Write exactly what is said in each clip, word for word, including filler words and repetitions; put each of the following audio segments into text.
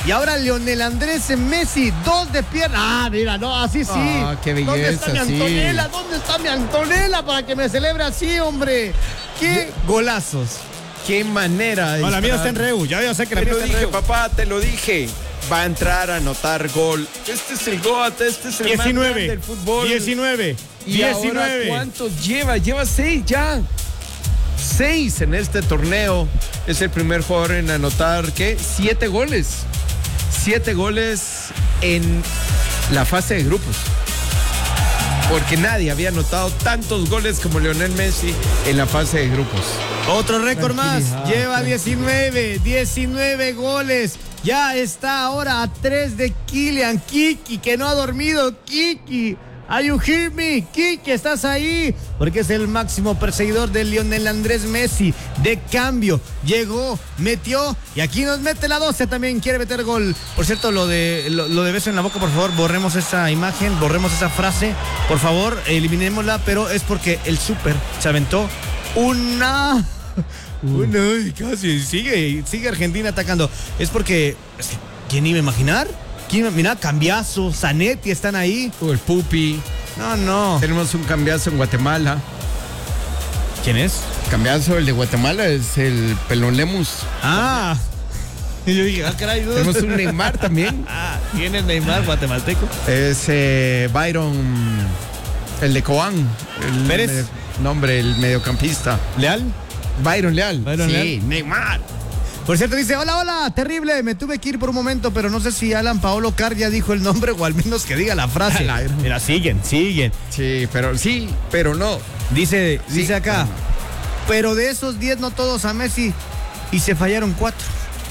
Y ahora Lionel Andrés Messi, dos de pierna. Ah, mira, no, así sí. Ah, qué belleza, ¿Dónde está mi sí. Antonella? ¿Dónde está mi Antonella para que me celebre así, hombre? ¡Qué golazos! Qué manera de No, la mía está disparar. en Reu, ya yo sé que la Te mía lo está en dije, Reu. papá, te lo dije. Va a entrar a anotar gol. Este es el GOAT, este es el más grande diecinueve, del fútbol. diecinueve, ¿Y ahora diecinueve. cuántos lleva? Lleva seis ya. Seis en este torneo. Es el primer jugador en anotar, ¿qué? Siete goles. Siete goles en la fase de grupos. Porque nadie había anotado tantos goles como Lionel Messi en la fase de grupos. Otro récord más, Tranquilidad, lleva tranquilidad. diecinueve, diecinueve goles. Ya está ahora a tres de Kylian. Kiki, que no ha dormido. Kiki, are you hear me? Kiki, ¿estás ahí? Porque es el máximo perseguidor de Lionel Andrés Messi. De cambio, llegó, metió y aquí nos mete la doce. También quiere meter gol. Por cierto, lo de, lo, lo de beso en la boca, por favor, borremos esa imagen, borremos esa frase. Por favor, eliminémosla, pero es porque el súper se aventó una... Uno, y casi sigue, sigue Argentina atacando. Es porque, ¿quién iba a imaginar? ¿Quién iba- Mira, Cambiazo, Zanetti están ahí. O el Pupi. No, no. Tenemos un cambiazo en Guatemala. ¿Quién es? Cambiazo, el de Guatemala es el Pelón Lemus. Ah. Y yo dije, ah, caray. ¿no? Tenemos un Neymar también. Ah, ¿quién es Neymar, guatemalteco? Es eh, Byron, el de Cobán. El Pérez. medio- no, hombre, el mediocampista. ¿Leal? Byron Leal. Byron sí, Leal. Neymar. Por cierto, dice, hola, hola, terrible, me tuve que ir por un momento, pero no sé si Alan Paolo Carr ya dijo el nombre o al menos que diga la frase. Al aire. Mira, siguen, siguen. Sí, pero sí, pero no. Dice, Sí, dice acá, pero no. pero de esos diez no todos a Messi y se fallaron cuatro.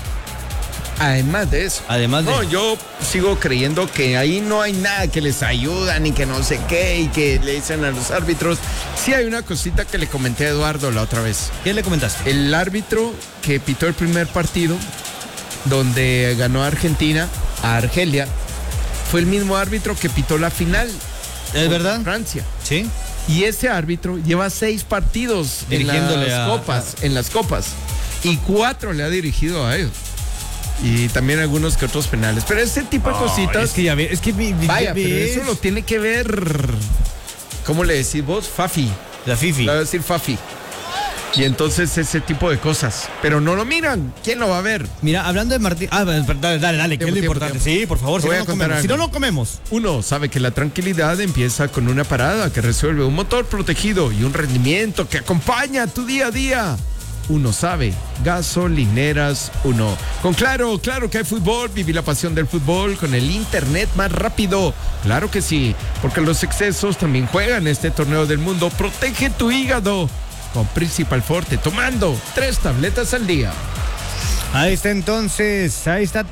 Además de eso. Además de... No, yo sigo creyendo que ahí no hay nada que les ayuda, ni que no sé qué, y que le dicen a los árbitros. Sí hay una cosita que le comenté a Eduardo la otra vez. ¿Qué le comentaste? El árbitro que pitó el primer partido, donde ganó Argentina a Argelia, fue el mismo árbitro que pitó la final. ¿Es contra verdad? Francia. Sí. Y ese árbitro lleva seis partidos en Dirigiéndole las a- copas, en las copas, y cuatro le ha dirigido a ellos. Y también algunos que otros penales. Pero ese tipo de cositas. Es que ya ve, es que mi, mi- Vaya, pero ves. eso lo tiene que ver. ¿Cómo le decís vos? Fafi. La Fifi. Le voy a decir Fafi. Y entonces ese tipo de cosas. Pero no lo miran. ¿Quién lo va a ver? Mira, hablando de Martín. Ah, dale, dale, dale, dale, que es Tiempo, lo tiempo, importante. tiempo. Sí, por favor, Te si voy no, a no contar comemos. Si no, algo. no comemos. Uno sabe que la tranquilidad empieza con una parada que resuelve un motor protegido y un rendimiento que acompaña tu día a día. Uno sabe, gasolineras uno. Con Claro, claro que hay fútbol, viví la pasión del fútbol con el internet más rápido. Claro que sí, porque los excesos también juegan este torneo del mundo. Protege tu hígado con Principal Forte, tomando tres tabletas al día. Ahí está entonces, ahí está.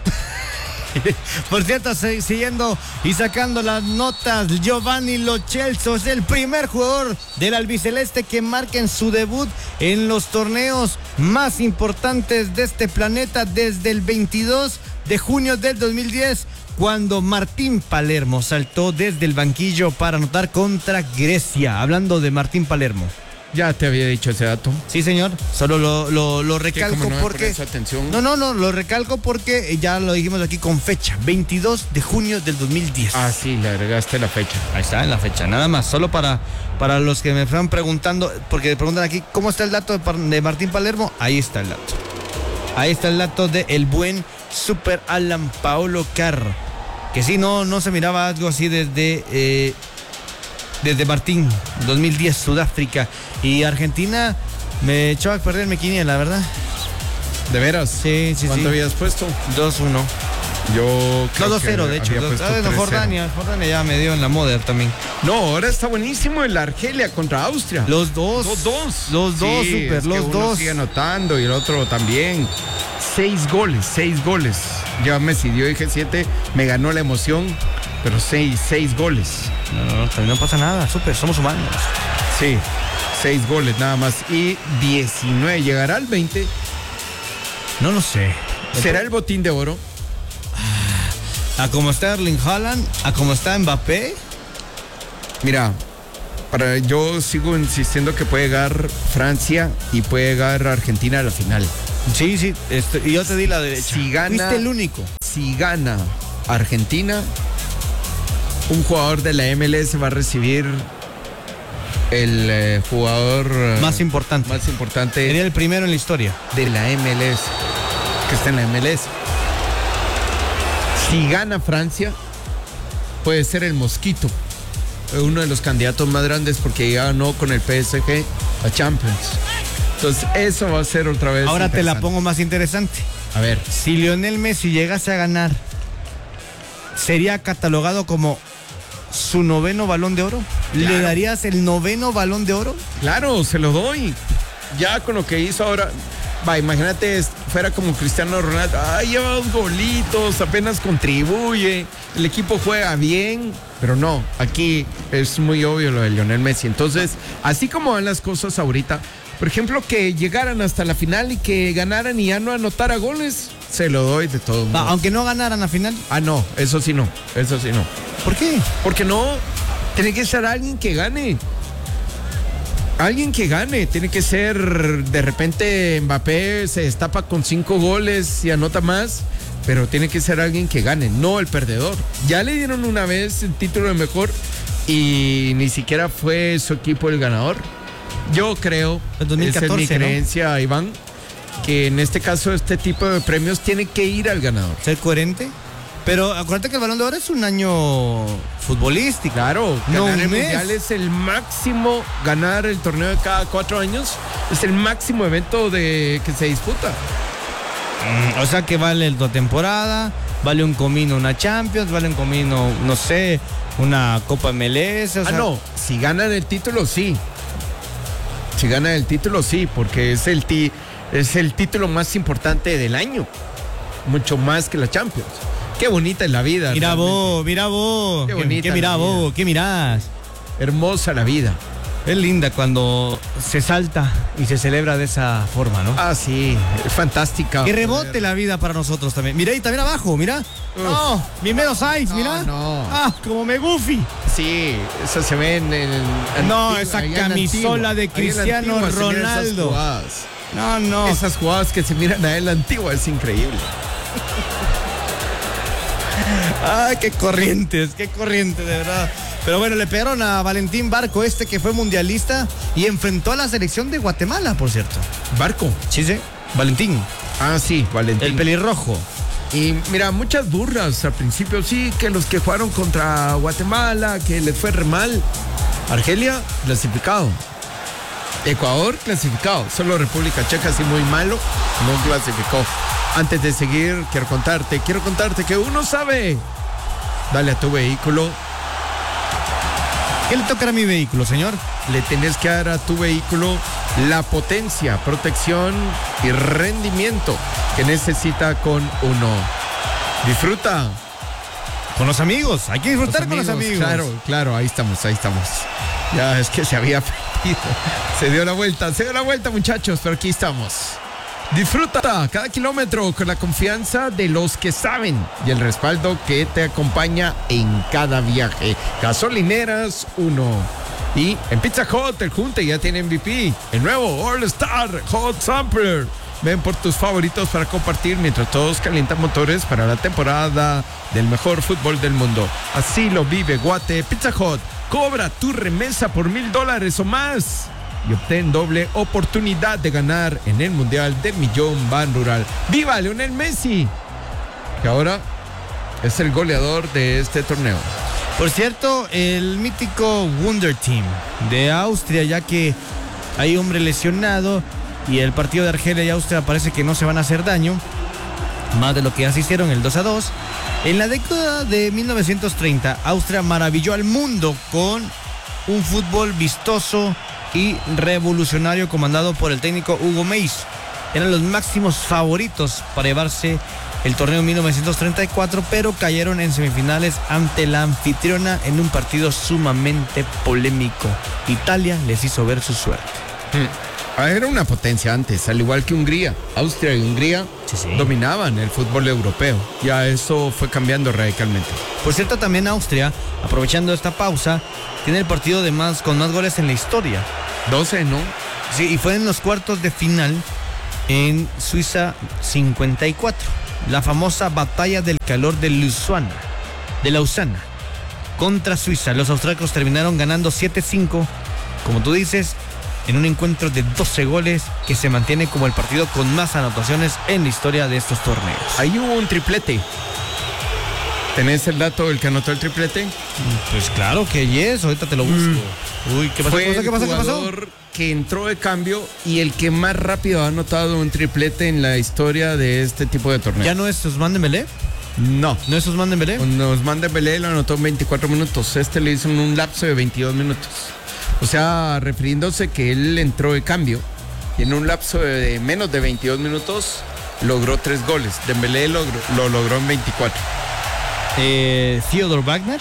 Por cierto, se- siguiendo y sacando las notas, Giovanni Lo Celso es el primer jugador del albiceleste que marca en su debut en los torneos más importantes de este planeta desde el veintidós de junio del dos mil diez, cuando Martín Palermo saltó desde el banquillo para anotar contra Grecia. Hablando de Martín Palermo. Ya te había dicho ese dato. Sí, señor. Solo lo, lo, lo Que recalco como no me porque... pones atención. No, no, no, lo recalco porque ya lo dijimos aquí con fecha, veintidós de junio del dos mil diez. Ah, sí, le agregaste la fecha. Ahí está, en la fecha, nada más, solo para, para los que me están preguntando, porque me preguntan aquí, ¿cómo está el dato de, Par- de Martín Palermo? Ahí está el dato. Ahí está el dato de el buen Super Alan Paolo Carr, que sí, no, no se miraba algo así desde... Eh, desde Martín, dos mil diez, Sudáfrica. Y Argentina me echó a perder mi quiniela, la verdad. ¿De veras? Sí, sí, ¿Cuánto sí. habías puesto? dos uno. Yo No, creo dos cero, que de hecho. había Dos- puesto ah, no, tres cero. Jordania. Jordania ya me dio en la Modern también. No, ahora está buenísimo el Argelia contra Austria. Los dos. Los dos. Los dos, Sí, super, es que los uno dos. sigue anotando y el otro también. Seis goles, seis goles. Ya Messi dio, dije siete, me ganó la emoción, pero seis, seis goles. No, no, no, también no pasa nada, super, somos humanos. Sí, seis goles nada más. Y diecinueve, ¿llegará al veinte? No lo sé. ¿Será el botín de oro? A como está Erling Haaland, a como está Mbappé. Mira, para, yo sigo insistiendo que puede llegar Francia y puede llegar Argentina a la final. Sí, sí, esto- y yo te di la derecha. Si gana- Fuiste el único. Si si gana Argentina, un jugador de la M L S va a recibir el eh, jugador eh, Más importante. más importante Sería el primero en la historia. de la M L S, que está en la M L S. Si gana Francia, puede ser el Mosquito, uno de los candidatos más grandes, porque ya ganó con el P S G a Champions. Entonces eso va a ser otra vez Ahora te la interesante. pongo más interesante. A ver, Si Lionel Messi llegase a ganar, ¿sería catalogado como su noveno Balón de Oro? Claro. ¿Le darías el noveno Balón de Oro? claro, se lo doy. Ya con lo que hizo ahora, va, imagínate, fuera como Cristiano Ronaldo, ay, lleva dos golitos, apenas contribuye, el equipo juega bien, pero no, aquí es muy obvio lo de Lionel Messi. Entonces, así como van las cosas ahorita, por ejemplo, que llegaran hasta la final y que ganaran y ya no anotara goles, se lo doy de todo modo. Ah, aunque no ganaran la final. Ah, no, eso sí no, eso sí no. ¿Por qué? Porque no, tiene que ser alguien que gane. Alguien que gane, tiene que ser, de repente Mbappé se destapa con cinco goles y anota más, pero tiene que ser alguien que gane, no el perdedor. Ya le dieron una vez el título de mejor y ni siquiera fue su equipo el ganador. Yo creo, El dos mil catorce, esa es mi ¿no? creencia, Iván, que en este caso este tipo de premios tiene que ir al ganador. Ser coherente. Pero acuérdate que el Balón de Oro es un año futbolístico. Claro, No ganar un el mes. mundial es el máximo, ganar el torneo de cada cuatro años es el máximo evento de que se disputa. Mm, O sea que vale la temporada, vale un comino una Champions, vale un comino, no sé, una Copa M L S. O Ah, sea, no, si ganan el título, sí. Si ganan el título, sí, porque es el, ti, es el título más importante del año. Mucho más que la Champions. Qué bonita es la vida. Mira realmente. vos, mira vos. Qué ¿Qué, bonita qué mirá la vida. vos? ¿Qué mirás? Hermosa la vida. Es linda cuando se salta y se celebra de esa forma, ¿no? Ah, sí, es fantástica. Que rebote la vida para nosotros también. Mira ahí también abajo, mira. No, Mimero Sainz, No, mira. no. Ah, como me goofy. Sí, eso se ve en el. No, Antigua, esa ahí en la camisola Antigua. de Ahí en la Cristiano Antigua se miran esas Ronaldo. jugadas. No, no. Esas jugadas que se miran ahí en la Antigua es increíble. Ay, qué corrientes, qué corrientes, de verdad. Pero bueno, le pegaron a Valentín Barco, este que fue mundialista y enfrentó a la selección de Guatemala, por cierto. Barco. Sí, sí. Valentín, Ah, sí, Valentín. el pelirrojo. Y mira, muchas burras al principio, sí, que los que jugaron contra Guatemala, que les fue re mal. Argelia, clasificado. Ecuador, clasificado. Solo República Checa, sí, muy malo, no clasificó. Antes de seguir, quiero contarte, quiero contarte que uno sabe. Dale a tu vehículo, ¿Qué le tocará a mi vehículo, señor? le tienes que dar a tu vehículo la potencia, protección y rendimiento que necesita con uno. Disfruta. Con los amigos, hay que disfrutar con los amigos. Claro, claro, ahí estamos, ahí estamos. Ya es que se había perdido. Se dio la vuelta, se dio la vuelta, muchachos, pero aquí estamos. Disfruta cada kilómetro con la confianza de los que saben y el respaldo que te acompaña en cada viaje. Gasolineras uno. Y en Pizza Hut, el Junte ya tiene M V P, el nuevo All Star Hot Sampler. Ven por tus favoritos para compartir mientras todos calientan motores para la temporada del mejor fútbol del mundo. Así lo vive Guate. Pizza Hut, cobra tu remesa por mil dólares o más y obtén doble oportunidad de ganar en el Mundial del Millón Ban Rural. ¡Viva Lionel Messi! Que ahora es el goleador de este torneo. Por cierto, el mítico Wonder Team de Austria, ya que hay hombre lesionado y el partido de Argelia y Austria parece que no se van a hacer daño, más de lo que ya se hicieron, el dos a dos. En la década de mil novecientos treinta, Austria maravilló al mundo con un fútbol vistoso y revolucionario comandado por el técnico Hugo Meis. Eran los máximos favoritos para llevarse el torneo en mil novecientos treinta y cuatro, pero cayeron en semifinales ante la anfitriona en un partido sumamente polémico. Italia les hizo ver su suerte. Ah, era una potencia antes, al igual que Hungría. Austria y Hungría Sí, sí. dominaban el fútbol europeo. Ya eso fue cambiando radicalmente. Por cierto, también Austria, aprovechando esta pausa, tiene el partido de más, con más goles en la historia. doce, ¿no? Sí, y fue en los cuartos de final en Suiza cincuenta y cuatro. la famosa batalla del calor de Lausana, de Lausana contra Suiza. Los austriacos terminaron ganando siete cinco, como tú dices, en un encuentro de doce goles que se mantiene como el partido con más anotaciones en la historia de estos torneos. Ahí hubo un triplete. ¿Tenés el dato del que anotó el triplete? Pues claro que yes, ahorita te lo busco. Mm. Uy, ¿qué pasó? Fue ¿Qué pasó? ¿Qué pasó? el ¿Qué pasó? jugador que entró de cambio y el que más rápido ha anotado un triplete en la historia de este tipo de torneos. ¿Ya no es Ousmane Dembélé? No. ¿No es Ousmane Dembélé? Ousmane Dembélé lo anotó en veinticuatro minutos. Este le hizo en un lapso de veintidós minutos. O sea, refiriéndose que él entró de cambio y en un lapso de menos de veintidós minutos logró tres goles. Dembélé lo, lo logró en veinticuatro. Eh, Theodor Wagner.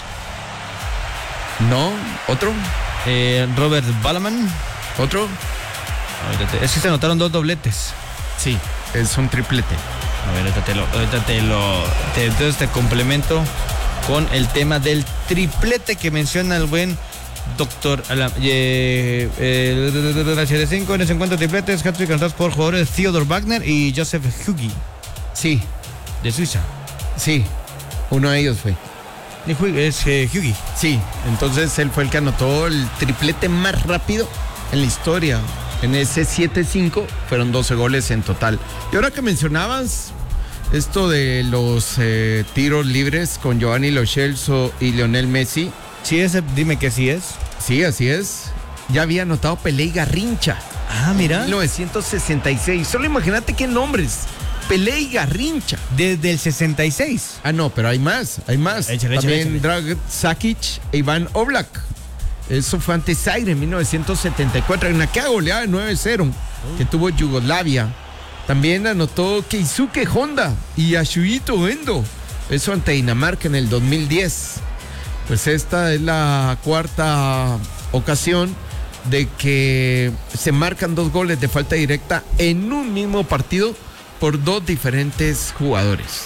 No, otro. Eh, Robert Balaman. Otro. Es que se anotaron dos dobletes. Sí, es un triplete. A ver, ahorita te lo, ahorita te lo te, entonces te complemento con el tema del triplete que menciona el buen doctor Alam. Eh, eh, la serie cinco en ese encuentro tripletes, hat-trick anotados por jugadores Theodor Wagner y Joseph Hugi. Sí. De Suiza. Sí. Uno de ellos fue. Es eh, Hugi. Sí, entonces él fue el que anotó el triplete más rápido en la historia. En ese siete cinco fueron doce goles en total. Y ahora que mencionabas esto de los eh, tiros libres con Giovanni Lo Celso y Lionel Messi. Sí, ese, dime que sí es. Sí, así es. Ya había anotado Pelé y Garrincha. Ah, mira. En mil novecientos sesenta y seis. Solo imagínate qué nombres. Pelé y Garrincha. Desde el sesenta y seis. Ah, no, pero hay más, hay más. Échale, También échale. Dragan Sakic e Iván Oblak. Eso fue ante Zaire en mil novecientos setenta y cuatro, en aquella goleada de nueve cero que tuvo Yugoslavia. También anotó Keisuke Honda y Yasuhito Endo. Eso ante Dinamarca en el dos mil diez. Pues esta es la cuarta ocasión de que se marcan dos goles de falta directa en un mismo partido por dos diferentes jugadores.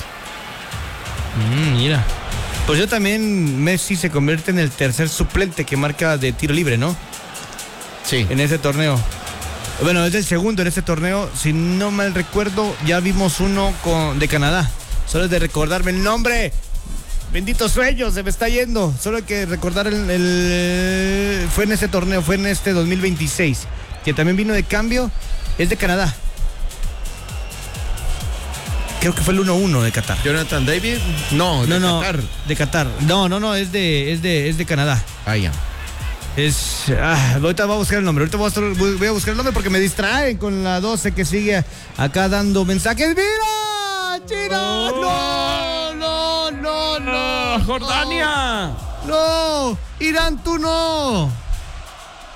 Mm, mira. Pues yo también, Messi se convierte en el tercer suplente que marca de tiro libre, ¿no? Sí. En ese torneo. Bueno, es el segundo en este torneo. Si no mal recuerdo, ya vimos uno con, de Canadá. Solo es de recordarme el nombre. Bendito sueño, se me está yendo. Solo hay que recordar el, el... Fue en ese torneo, fue en este dos mil veintiséis. Que también vino de cambio. Es de Canadá. Creo que fue el uno uno de Qatar. Jonathan David, no, de no, no, Qatar. De Qatar. No, no, no, es de, es de, es de Canadá. Ah, ya. Es. Ah, ahorita voy a buscar el nombre. Ahorita voy a, estar, voy a buscar el nombre porque me distraen con la doce que sigue acá dando mensajes. ¡Mira! ¡China! ¡No! ¡No! ¡No! ¡No! ¡Jordania! ¡No! ¡Irán, tú no!